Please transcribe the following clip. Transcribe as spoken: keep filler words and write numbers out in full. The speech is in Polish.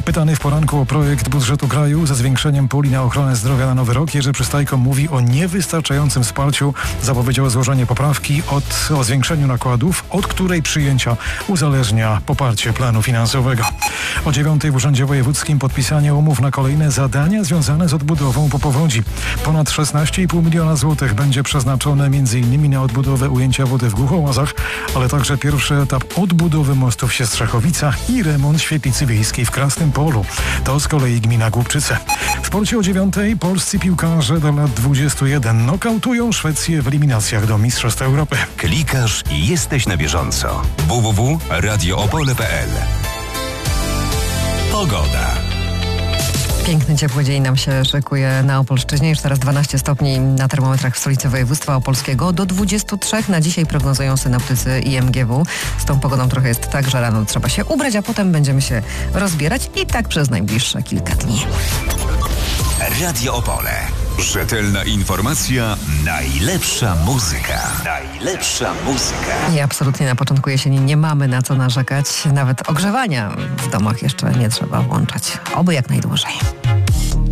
Pytany w poranku o projekt budżetu kraju ze zwiększeniem puli na ochronę zdrowia na nowy rok, Jerzy Przystajko mówi o niewystarczającym wsparciu. Zapowiedział złożenie poprawki od, o zwiększeniu nakładów, od której przyjęcia uzależnia poparcie planu finansowego. O dziewiątej w Urzędzie Wojewódzkim podpisanie umów na kolejne zadania związane z odbudową po powodzi. Ponad szesnaście i pół miliona złotych będzie przeznaczone m.in. na odbudowę ujęcia wody w Głuchołazach, ale także pierwszy etap odbudowy mostu w Siestrzechowicach i remont świetlicy wiejskiej w Krasnym Polu. To z kolei gmina Głubczyce. W sporcie o dziewiątej polscy piłkarze do lat dwudziestu jeden nokautują Szwecję w eliminacjach do Mistrzostw Europy. Klikasz i jesteś na bieżąco. w w w kropka radio opole kropka p l. Pogoda. Piękny, ciepły dzień nam się szykuje na Opolszczyźnie. Już teraz dwanaście stopni na termometrach w stolicy województwa opolskiego. Do dwudziestu trzech na dzisiaj prognozują synoptycy i M G W. Z tą pogodą trochę jest tak, że rano trzeba się ubrać, a potem będziemy się rozbierać i tak przez najbliższe kilka dni. Radio Opole. Rzetelna informacja, najlepsza muzyka. Najlepsza muzyka. I absolutnie na początku jesieni nie mamy na co narzekać. Nawet ogrzewania w domach jeszcze nie trzeba włączać. Oby jak najdłużej.